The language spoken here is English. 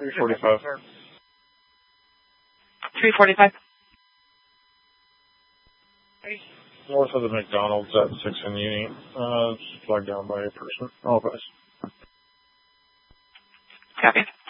345. 345. North of the McDonald's at 6 in Union. Flagged down by a person. All of us. Copy.